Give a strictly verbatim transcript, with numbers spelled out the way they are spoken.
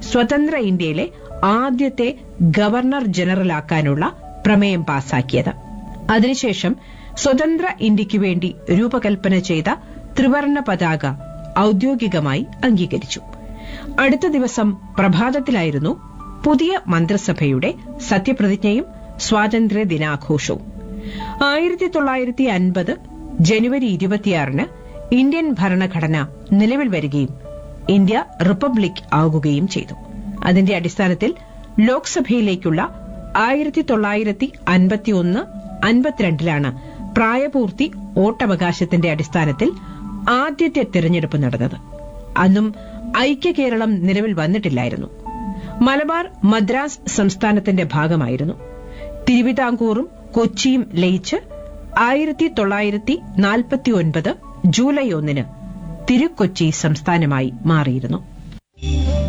സ്വതന്ത്ര ഇന്ത്യയിലെ ആദ്യത്തെ ഗവർണർ ജനറലാക്കാനുള്ള പ്രമേയം പാസാക്കിയത്. അതിനുശേഷം സ്വതന്ത്ര ഇന്ത്യയ്ക്കു വേണ്ടി രൂപകൽപ്പന ചെയ്ത ത്രിവർണ പതാക ഔദ്യോഗികമായി അംഗീകരിച്ചു. അടുത്ത ദിവസം പ്രഭാതത്തിലായിരുന്നു പുതിയ മന്ത്രിസഭയുടെ സത്യപ്രതിജ്ഞയും സ്വാതന്ത്ര്യ ദിനാഘോഷവും. ആയിരത്തി തൊള്ളായിരത്തി അൻപത് ജനുവരി ഇരുപത്തിയാറിന് ഇന്ത്യൻ ഭരണഘടന നിലവിൽ വരികയും ഇന്ത്യ റിപ്പബ്ലിക് ആകുകയും ചെയ്തു. അതിന്റെ അടിസ്ഥാനത്തിൽ ലോക്സഭയിലേക്കുള്ള ആയിരത്തി തൊള്ളായിരത്തി അൻപത്തിയൊന്ന് അൻപത്തിരണ്ടിലാണ് പ്രായപൂർത്തി വോട്ടവകാശത്തിന്റെ അടിസ്ഥാനത്തിൽ ആദ്യത്തെ തെരഞ്ഞെടുപ്പ് നടന്നത്. അന്നും ഐക്യ കേരളം നിലവിൽ വന്നിട്ടില്ലായിരുന്നു. മലബാർ മദ്രാസ് സംസ്ഥാനത്തിന്റെ ഭാഗമായിരുന്നു. തിരുവിതാംകൂറും കൊച്ചിയും ലയിച്ച് ആയിരത്തി തൊള്ളായിരത്തി നാൽപ്പത്തിയൊൻപത് ജൂലൈ ഒന്നിന് തിരുക്കൊച്ചി സംസ്ഥാനമായി മാറിയിരുന്നു.